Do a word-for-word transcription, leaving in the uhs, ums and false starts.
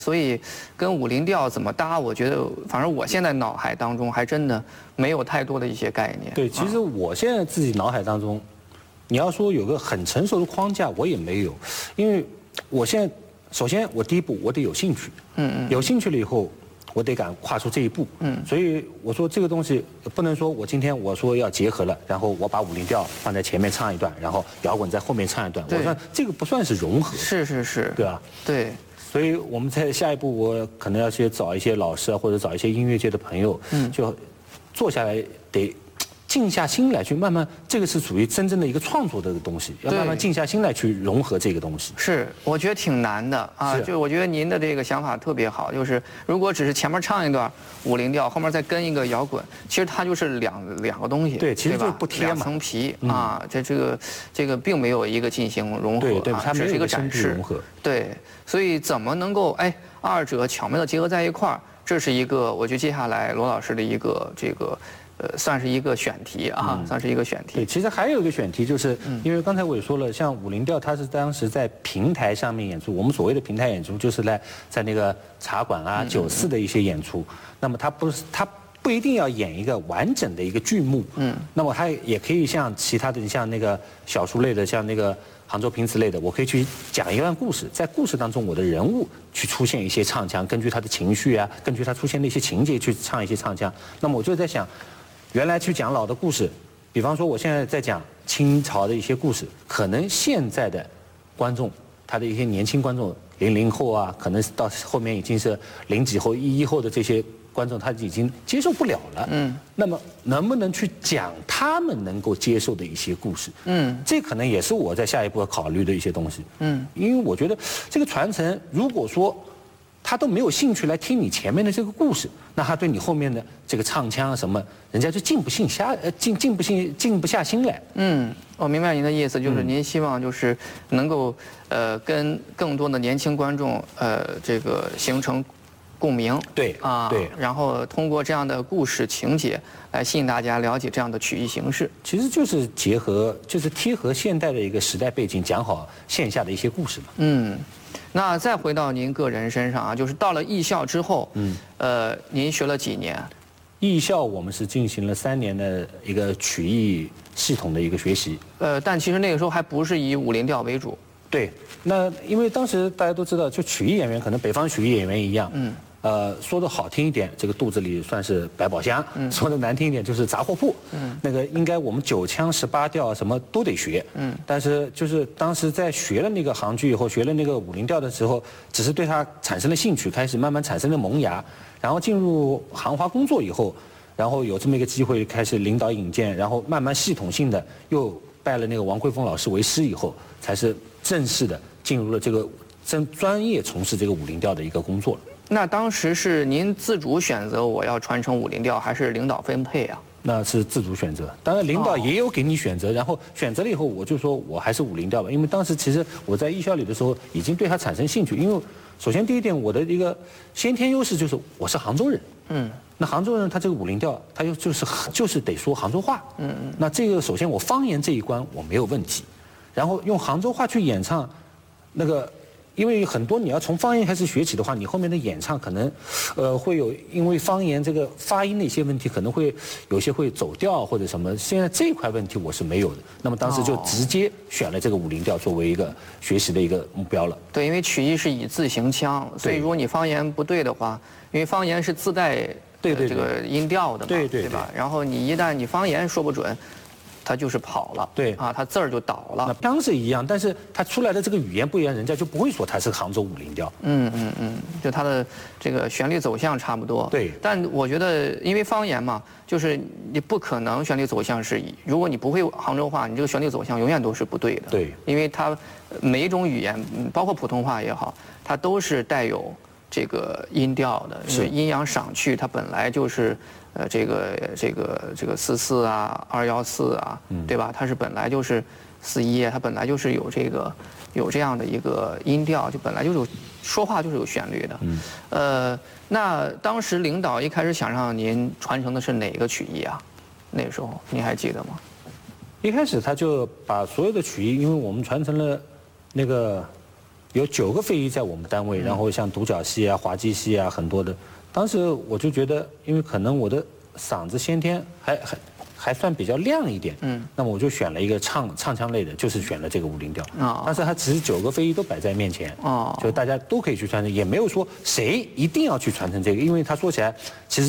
所以跟武林调怎么搭，我觉得反正我现在脑海当中还真的没有太多的一些概念。 对，其实我现在自己脑海当中，你要说有个很成熟的框架，我也没有，因为我现在首先我第一步我得有兴趣，嗯嗯，有兴趣了以后。我得敢跨出这一步，嗯，所以我说这个东西不能说我今天我说要结合了，然后我把武林调放在前面唱一段，然后摇滚在后面唱一段，我说这个不算是融合， 是是是， 对吧？ 对， 所以我们在下一步我可能要去找一些老师啊，或者找一些音乐界的朋友，嗯，就坐下来得。静下心来去慢慢，这个是属于真正的一个创作的东西，要慢慢静下心来去融合这个东西。 是，我觉得挺难的啊。就我觉得您的这个想法特别好，就是如果只是前面唱一段武林调，后面再跟一个摇滚，其实它就是两两个东西。 对，其实就是不贴嘛， 两层皮啊。这这个这个并没有一个进行融合， 对对，它只是一个展示融合。 对，所以怎么能够哎二者巧妙的结合在一块儿，这是一个我觉得接下来罗老师的一个这个。呃，算是一个选题啊，嗯、算是一个选题。 对，其实还有一个选题，就是因为刚才我也说了，像武林调，它是当时在平台上面演出。我们所谓的平台演出，就是在在那个茶馆啊、酒肆的一些演出。那么它不是它不一定要演一个完整的一个剧目，嗯，那么它也可以像其他的，像那个小说类的，像那个杭州平词类的，我可以去讲一段故事，在故事当中，我的人物去出现一些唱腔，根据他的情绪啊，根据他出现的一些情节去唱一些唱腔。那么我就在想。原来去讲老的故事，比方说我现在在讲清朝的一些故事，可能现在的观众，他的一些年轻观众，零零后啊，可能到后面已经是零几后、一一后的这些观众，他已经接受不了了。嗯。那么能不能去讲他们能够接受的一些故事？嗯。这可能也是我在下一步要考虑的一些东西。嗯。因为我觉得这个传承，如果说。他都没有兴趣来听你前面的这个故事，那他对你后面的这个唱腔啊什么，人家就静不下下呃静静不静静不下心来。嗯， 我明白您的意思，就是您希望就是能够呃跟更多的年轻观众呃这个形成共鸣。 对啊， 对， 然后通过这样的故事情节来吸引大家了解这样的曲艺形式。 其实就是结合，就是贴合现代的一个时代背景，讲好线下的一些故事嘛。 嗯。那再回到您个人身上啊，就是到了艺校之后，嗯，呃，您学了几年？ 艺校我们是进行了三年的一个曲艺系统的一个学习。 呃，但其实那个时候还不是以武林调为主。 对，那因为当时大家都知道，就曲艺演员可能北方曲艺演员一样，嗯。呃，说的好听一点，这个肚子里算是百宝箱；嗯、说的难听一点，就是杂货铺。嗯，那个应该我们九腔十八调什么都得学。嗯，但是就是当时在学了那个杭剧以后，学了那个武林调的时候，只是对它产生了兴趣，开始慢慢产生了萌芽。然后进入杭华工作以后，然后有这么一个机会开始领导引荐，然后慢慢系统性的又拜了那个王慧峰老师为师以后，才是正式的进入了这个真专业从事这个武林调的一个工作了。 那当时是您自主选择我要传承武林调，还是领导分配啊？ 那是自主选择，当然领导也有给你选择，然后选择了以后，我就说我还是武林调吧，因为当时其实我在艺校里的时候已经对它产生兴趣，因为首先第一点，我的一个先天优势就是我是杭州人，嗯，那杭州人他这个武林调，他又就是就是得说杭州话，嗯嗯，那这个首先我方言这一关我没有问题，然后用杭州话去演唱，那个。因为很多你要从方言开始学起的话，你后面的演唱可能，呃，会有因为方言这个发音的一些问题，可能会有些会走调或者什么。现在这一块问题我是没有的。那么当时就直接选了这个武林调作为一个学习的一个目标了。 对，因为曲艺是以字行腔，所以如果你方言不对的话，因为方言是自带对对这个音调的嘛， 对对对吧？然后你一旦你方言说不准。他就是跑了， 对啊，他字儿就倒了。 那腔是一样，但是他出来的这个语言不一样，人家就不会说他是杭州武林调。 嗯嗯嗯，就他的这个旋律走向差不多。 对。 但我觉得，因为方言嘛，就是你不可能旋律走向是，如果你不会杭州话，你这个旋律走向永远都是不对的。 对。 因为它每一种语言，包括普通话也好，它都是带有这个音调的，是阴阳赏去，它本来就是。呃，这个这个这个四四啊，二幺四啊，对吧？它是本来就是四一，它本来就是有这个有这样的一个音调，就本来就是有说话就是有旋律的。嗯。呃，那当时领导一开始想让您传承的是哪个曲艺啊？那时候您还记得吗？ 一开始他就把所有的曲艺，因为我们传承了那个有九个非遗在我们单位，然后像独角戏啊、滑稽戏啊很多的。当时我就觉得，因为可能我的嗓子先天还还还算比较亮一点，嗯，那么我就选了一个唱唱腔类的，就是选了这个武林调。啊，但是它只是九个非遗都摆在面前，哦，就大家都可以去传承，也没有说谁一定要去传承这个，因为它说起来其实。